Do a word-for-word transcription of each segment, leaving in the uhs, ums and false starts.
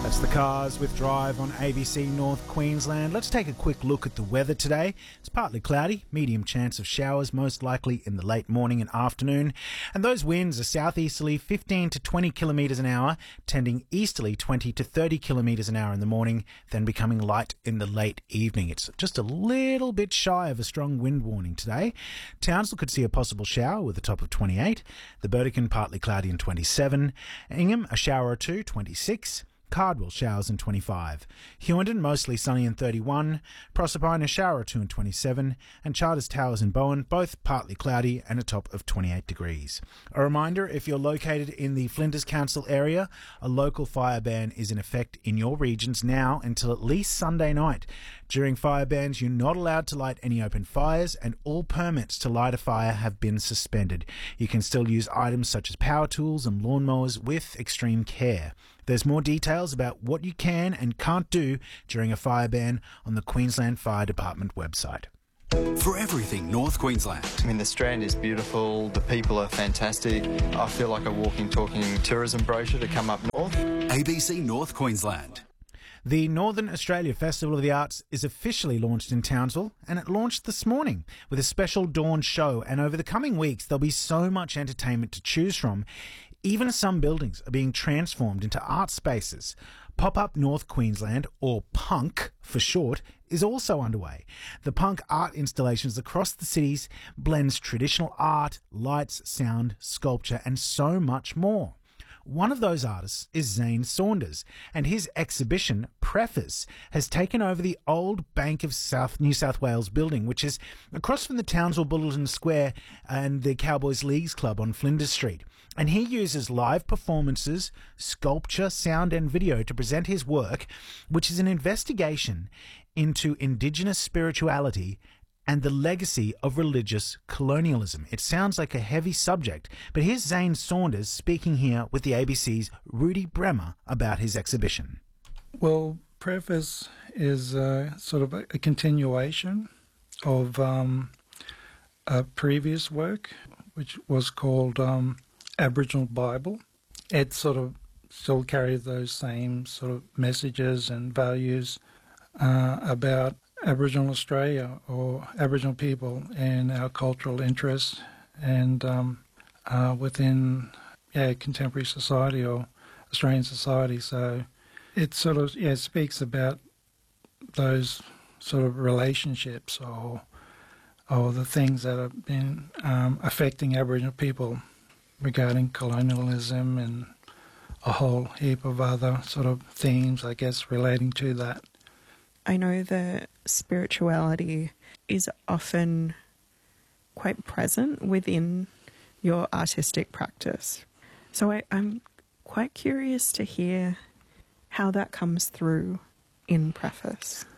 That's the Cars with Drive on A B C North Queensland. Let's take a quick look at the weather today. It's partly cloudy, medium chance of showers, most likely in the late morning and afternoon. And those winds are southeasterly fifteen to twenty kilometres an hour, tending easterly twenty to thirty kilometres an hour in the morning, then becoming light in the late evening. It's just a little bit shy of a strong wind warning today. Townsville could see a possible shower with a top of twenty-eight. The Burdekin partly cloudy and twenty-seven. Ingham, a shower or two, twenty-six. Cardwell, showers and twenty-five. Hewenden, mostly sunny and thirty-one. Proserpine, a shower or two and twenty-seven. And Charters Towers and Bowen, both partly cloudy and a top of twenty-eight degrees. A reminder, if you're located in the Flinders Council area, a local fire ban is in effect in your regions now until at least Sunday night. During fire bans, you're not allowed to light any open fires, and all permits to light a fire have been suspended. You can still use items such as power tools and lawnmowers with extreme care. There's more details about what you can and can't do during a fire ban on the Queensland Fire Department website. For everything North Queensland. I mean, the Strand is beautiful, the people are fantastic. I feel like a walking, talking tourism brochure to come up north. A B C North Queensland. The Northern Australia Festival of the Arts is officially launched in Townsville, and it launched this morning with a special dawn show. And over the coming weeks, there'll be so much entertainment to choose from. Even some buildings are being transformed into art spaces. Pop-Up North Queensland, or PUNK for short, is also underway. The PUNK art installations across the cities blends traditional art, lights, sound, sculpture, and so much more. One of those artists is Zane Saunders, and his exhibition, Preface, has taken over the old Bank of South New South Wales building, which is across from the Townsville Bulletin Square and the Cowboys Leagues Club on Flinders Street. And he uses live performances, sculpture, sound and video to present his work, which is an investigation into Indigenous spirituality and the legacy of religious colonialism. It sounds like a heavy subject, but here's Zane Saunders speaking here with the A B C's Rudy Bremer about his exhibition. Well, Preface is uh, sort of a, a continuation of um, a previous work, which was called um, Aboriginal Bible. It sort of still carries those same sort of messages and values uh, about Aboriginal Australia or Aboriginal people and our cultural interests and um, uh, within yeah, contemporary society or Australian society. So it sort of yeah speaks about those sort of relationships or or the things that have been um, affecting Aboriginal people regarding colonialism and a whole heap of other sort of themes, I guess, relating to that. I know that spirituality is often quite present within your artistic practice. So I, I'm quite curious to hear how that comes through in Preface.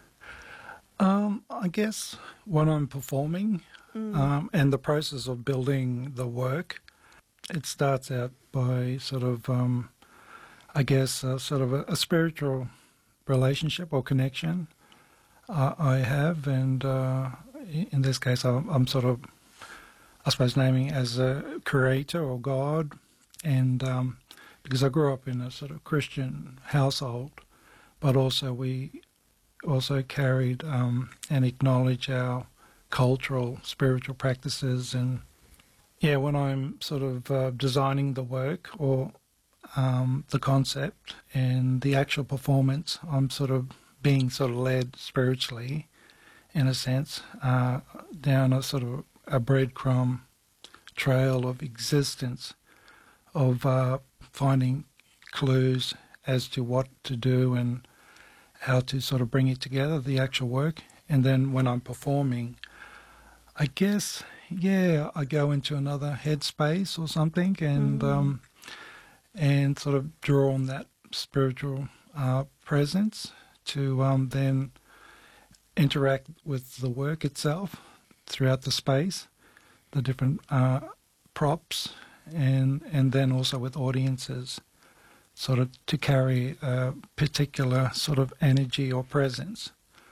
Um, I guess when I'm performing mm. um, and the process of building the work, it starts out by sort of, um, I guess, uh, sort of a, a spiritual relationship or connection uh, I have, and uh, in this case, I'm, I'm sort of, I suppose, naming as a creator or God, and um, because I grew up in a sort of Christian household, but also we also carried um, and acknowledge our cultural, spiritual practices. And yeah, when I'm sort of uh, designing the work or um, the concept and the actual performance, I'm sort of being sort of led spiritually, in a sense, uh, down a sort of a breadcrumb trail of existence, of uh, finding clues as to what to do and how to sort of bring it together, the actual work. And then when I'm performing, I guess, yeah, I go into another headspace or something and mm. um, and sort of draw on that spiritual uh, presence to um, then interact with the work itself throughout the space, the different uh, props, and and then also with audiences, sort of to carry a particular sort of energy or presence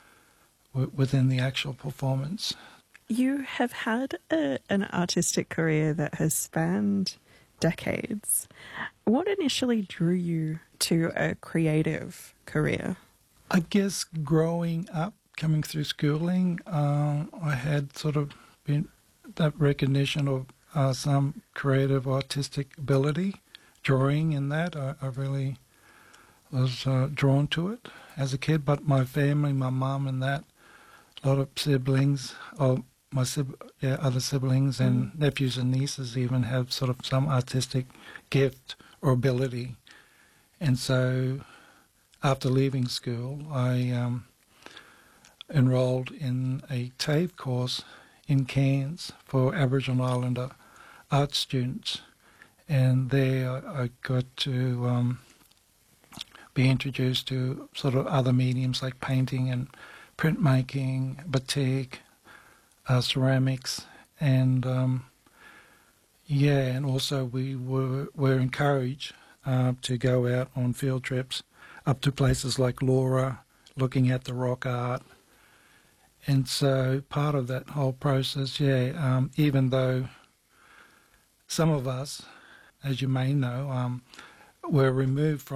w- within the actual performance. You have had a, an artistic career that has spanned decades. What initially drew you to a creative career? I guess growing up, coming through schooling, um, I had sort of been that recognition of uh, some creative artistic ability, drawing in that. I, I really was uh, drawn to it as a kid, but my family, my mum and that, a lot of siblings, or my sib- yeah, other siblings and Mm. nephews and nieces even have sort of some artistic gift or ability. And so after leaving school, I um, enrolled in a TAFE course in Cairns for Aboriginal Islander art students. And there I, I got to um, be introduced to sort of other mediums like painting and printmaking, batik, uh, ceramics, and um, yeah, and also we were were encouraged uh, to go out on field trips up to places like Laura, looking at the rock art. And so part of that whole process, yeah, um, even though some of us, as you may know, um, were removed from